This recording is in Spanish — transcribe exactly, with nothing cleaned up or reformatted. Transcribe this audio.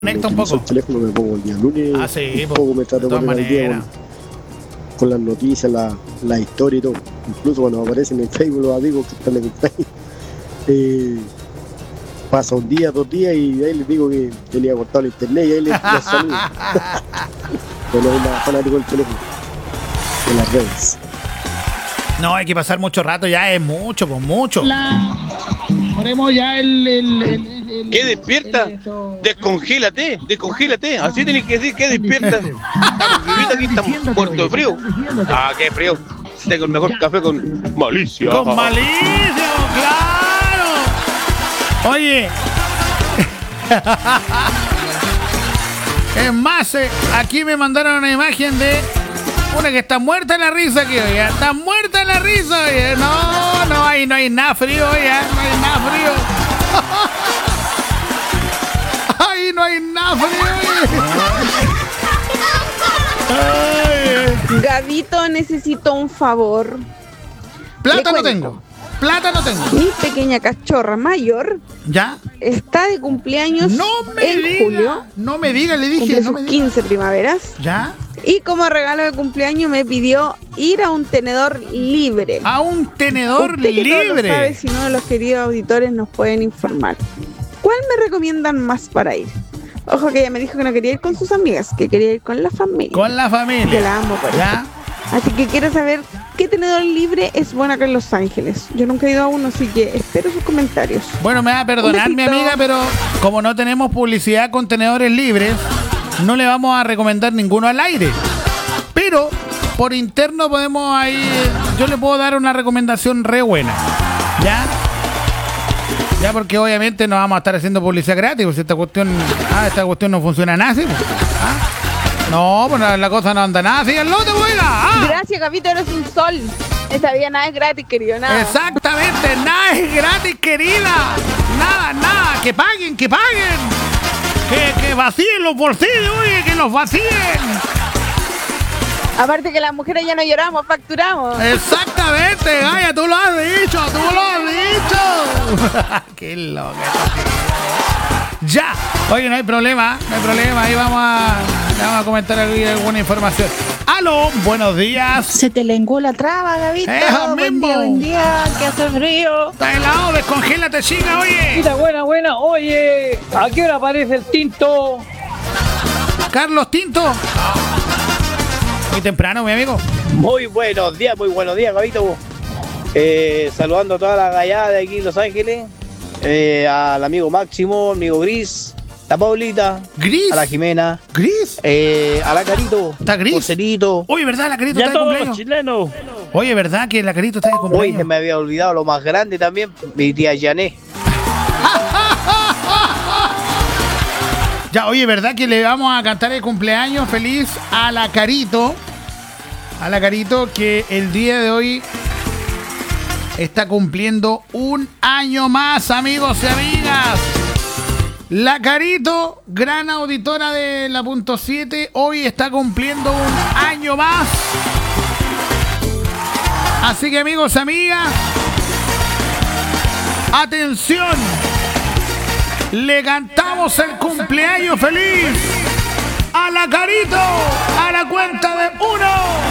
Conecta un poco. El teléfono me pongo el día lunes. Ah, sí, un poco me trato de poner al día con, con las noticias, la, la historia y todo. Incluso cuando aparecen en Facebook los amigos que están en el Facebook. Eh, pasa un día, dos días y ahí les digo que tenía cortado el internet y ahí les, les saludo. Pero es la fanático del teléfono, de las redes. No, hay que pasar mucho rato, ya es mucho, pues mucho. La... Ponemos ya el... el, el, el ¿Qué despierta? el, esto... Descongélate, descongélate. Así tenés que decir que despierta. Estamos vivitos aquí, estamos muertos de frío. Ah, qué frío. Tengo el mejor café con malicia. Con malicia, claro. Oye. Es más, eh, aquí me mandaron una imagen de una que está muerta en la risa aquí, oye. Está muerta en la risa, oye. No, no hay, no hay nada frío, oye. No hay nada frío. Ay, no hay nada frío, oye. Gabito, necesito un favor. Plata no tengo. Plata no tengo. Mi pequeña cachorra mayor ¿Ya? está de cumpleaños No me en diga, julio. no me diga, le dije, Cumple no sus me diga. quince primaveras. ¿Ya? Y como regalo de cumpleaños me pidió ir a un tenedor libre. A un tenedor Usted que todo lo libre. sabe, si no, los queridos auditores nos pueden informar. ¿Cuál me recomiendan más para ir? Ojo que ella me dijo que no quería ir con sus amigas, que quería ir con la familia. Con la familia. Que la amo por ¿Ya? eso. Así que quiero saber qué tenedor libre es bueno acá en Los Ángeles. Yo nunca he ido a uno, así que espero sus comentarios. Bueno, me va a perdonar Un mi besito. amiga, pero como no tenemos publicidad con tenedores libres, no le vamos a recomendar ninguno al aire. Pero por interno podemos ahí, yo le puedo dar una recomendación re buena. ¿Ya? Ya, porque obviamente no vamos a estar haciendo publicidad gratis, pues esta cuestión, ah, esta cuestión no funciona nada así, pues. ¿Ah? No, pues la cosa no anda nada así, el lote, pues, oiga. Ah. Gracias, Gabito, eres un sol. Esta vida nada es gratis, querido, nada. Exactamente, nada es gratis, querida. Nada, nada, que paguen, que paguen. Que, que vacíen los bolsillos, oye, que los vacíen. Aparte que las mujeres ya no lloramos, facturamos. Exactamente, Gaya, tú lo has dicho, tú lo has dicho. Qué loca. Ya, oye, no hay problema, no hay problema, ahí vamos a, vamos a comentar alguna información. Aló, buenos días. Se te lenguó la traba, Gabito. Eso Buen mismo. día, buen día, que hace frío. Está helado, descongélate, chica, oye. Mira, buena, buena. Oye, ¿a qué hora aparece el tinto? Carlos Tinto. Muy temprano, mi amigo. Muy buenos días, muy buenos días, Gabito. Eh, saludando a toda la gallada de aquí en Los Ángeles. Eh, al amigo Máximo, amigo Gris, la Paulita, Gris. a la Jimena, Gris. eh, a la Carito, Está Gris. Joselito. Oye, ¿verdad? La Carito Ya está de todos los cumpleaños. chilenos. Oye, ¿verdad que la Carito está de Hoy cumpleaños? se me había olvidado lo más grande también, mi tía Jané. Ya, oye, ¿verdad que le vamos a cantar el cumpleaños feliz a la Carito? A la Carito que el día de hoy está cumpliendo un año más, amigos y amigas. La Carito, gran auditora de la punto siete, hoy está cumpliendo un año más. Así que, amigos y amigas, atención. Le cantamos el cumpleaños feliz a la Carito a la cuenta de uno.